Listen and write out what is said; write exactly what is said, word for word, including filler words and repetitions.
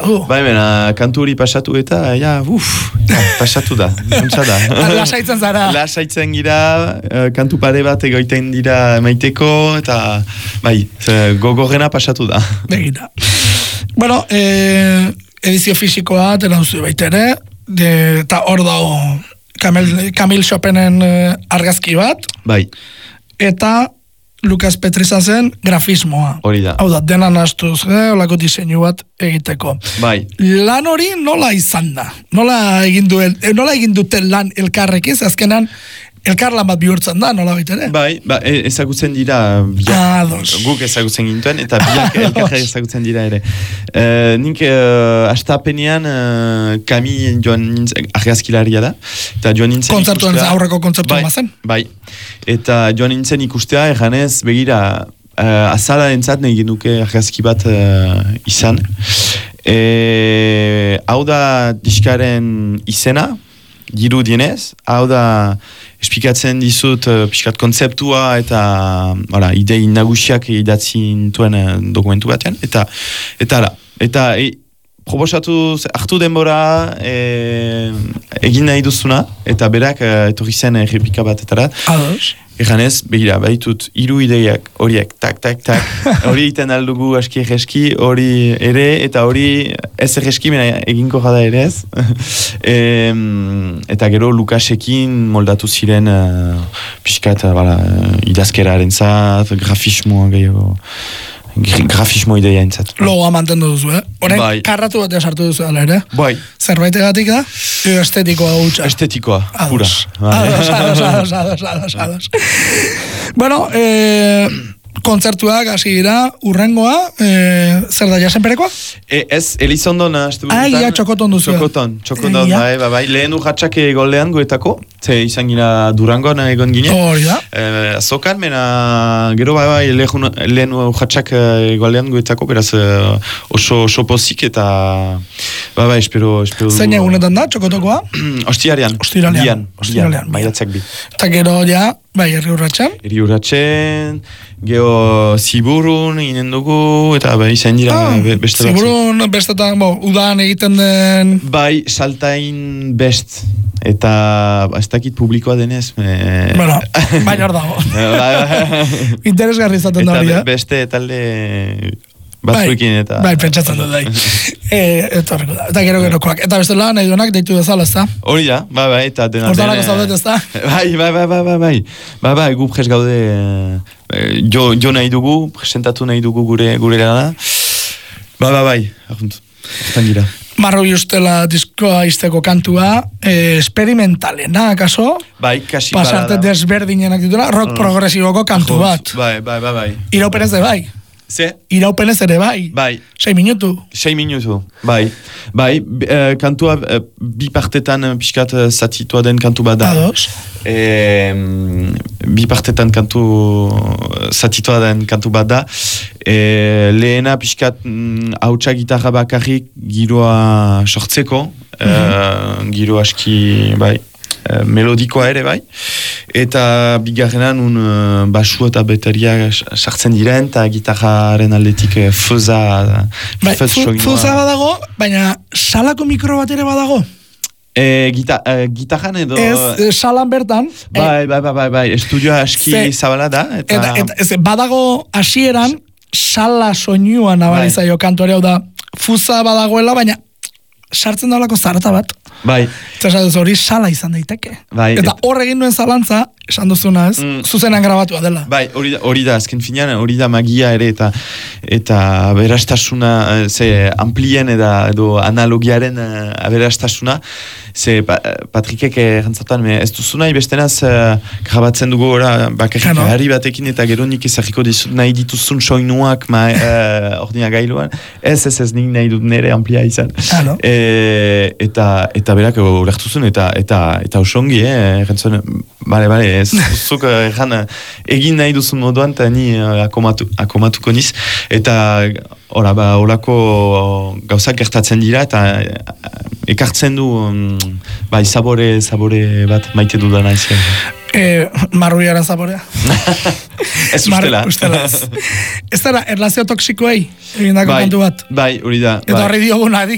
du. Bai, bena, kantu hori pasatu eta, ja, uff, ja, pasatu da, zuntza da. Lasaitzen zara. Lasaitzen gira, kantu pare bat egoiten dira maiteko, eta, bai, gogorrena pasatu da. Begira. Bueno, eh, edizio fisikoa, tera duzu baita ere, eta hor dago Camille, Camille Chopinen eh, argazki bat. Bai. Eta Lukas Petrizazen grafismoa. Hori da. Hau da, dena nastuz, eh, olako diseinu bat egiteko. Bai. Lan hori nola izan da? Nola egin duen, nola egin duten lan elkarrekiz, azkenan elkarlan bat bihurtzen da, nola baita ere? Bai, ba, ezagutzen dira ah, guk ezagutzen gintuen, eta biak elkarre ezagutzen dira ere. E, nik e, astapenean e, Kami joan nintzen, argazkilaria da, eta joan nintzen kontzertuan, ikustea, aurreko kontzertuan bai, bazen? Bai, eta joan nintzen ikustea, erganez, begira, e, azala entzat nahi genuke argazki bat e, izan. E, hau da diskaren izena, giru dienez, hau da espikatzen dizut uh, piskat kontzeptua eta ora, idei nagusiak idatzi nituen uh, dokumentu batean, eta eta ala, eta e, proposatu, hartu denbora e, egin nahi duzuna, eta berak uh, etorri zen errepika batetara. Ados. Eganez, begira, baitut, hiru ideiak horiek, tak, tak, tak, hori egiten aldugu aski erreski, hori ere, eta hori ez erreski, mena eginko jada ere ez. e, eta gero Lukasekin moldatu ziren uh, pixkat, bala, idazkeraren zat, grafismoa gehiago, grafismo ideia entzat. Logoa mantendu duzu, eh? Horen, bai. Karratu batea sartu duzu ala ere? Bai. Zerbaitegatik da? Eo estetikoa gutxa. Estetikoa, pura. Ados, ados, ados, ados, ados, ados. Bueno, eh, kontzertuak hasi dira, urrengoa, eh, zer da, jasenperekoa? E, ez, Elizondon hastu ah, ia, txokoton duzu. Txokoton, txokoton, bai, bai, bai. Lehen urratxak egolean goetako, ze izan gira Durangon egon gine. Hori da. E, azokan, mena, gero bai, bai, lehen, lehen urratxak egolean goetako, beraz oso, oso pozik eta, bai, bai, espero, espero. Zein egunetan da, txokotokoa? Ostiarean. Ostiarean. Ostiarean, maiatzak bi. Eta gero, ja, bai, herri urratxan? Herri urratxen, geho ziburun inen dugu, eta bai, izan dira ah, beste bat. Ziburun, bestetan, bo, udan egiten den... Bai, saltain best, eta ez dakit publikoa denez. E... Bueno, baina hor dago. Interesgarri izaten da hori, Eta beste talde... batzuekin eta... Bai, pentsatzen dut dai. e, eta horreko da. Eta gero gerokoak. Eta beste lan, nahi duenak deitu dezala, ez da? Hori da, bai, bai, eta dena... Hortarako zaudet, ez da? Bai, bai, bai, bai, bai, bai. Bai, bai, gu pres gaude... Jo, jo nahi dugu, presentatu nahi dugu gure gure lana. Bai, bai, bai, argunt. Hortan gira. Marroi ustela diskoa izteko kantua, eh, experimentalena, akaso? Bai, kasi pasarte desberdinenak ditula, rock mm. progresiboko kantu bat. Bai, bai, bai, bai. Iraupenez de bai. Ze? Iraupenez ere bai. Bai. Sei minutu. Sei minutu, bai. Bai, uh, kantua uh, bi partetan uh, pixkat uh, zatitua den kantu bat da. Ados. E, bi partetan kantu zatitua den kantu bat da. E, lehena pixkat hautsa mm, gitarra bakarrik giroa sortzeko. Mm-hmm. uh, giro aski, bai. Uh, melodikoa ere bai, eta bigarrenan un uh, basu eta bateria sartzen diren, eta gitarraren aldetik uh, fuza bai, fuza badago, baina salako mikro bat ere badago? E, gita, uh, gitarran edo... Ez, salan bertan. Bai, bai, bai, bai, bai, estudioa aski ze, zabala da. Eta, eta, eta ez, badago hasieran sala soinua nabarizaio bai. Kantorea da, fuza badagoela, baina sartzen daulako zarata bat. Bai. Eta hori sala izan daiteke. Bai. Eta hor egin duen zalantza, esan duzuna ez, mm. zuzenan grabatua dela. Bai, hori da, hori da, azken finean, hori da magia ere, eta eta aberastasuna, ze amplien eta edo analogiaren uh, aberastasuna, ze pa, Patrikek errantzatuan, ez duzuna ibestenaz uh, grabatzen dugu ora, bakarrik no. Harri batekin, eta gero nik ezagiko dizut nahi dituzun soinuak ma, uh, ordina gailuan, ez ez ez nik nahi dut nire amplia izan. Ah, no? e, eta, eta berak ulertuzun, eta eta eta osongi, eh, errantzuen, bale, bale, ez zuk erran egin nahi duzun moduan, eta ni uh, akomatu, akomatuko niz, eta ora, ba, olako gauzak gertatzen dira, eta ekartzen du um, bai, sabore, sabore bat maite dudana izan. E, marruiara zaborea. Ez ustela. Ustela. Ez dara, erlazio toksikoei egindako bai, kantu bat. Bai, hori da. Eta horri bai. diogun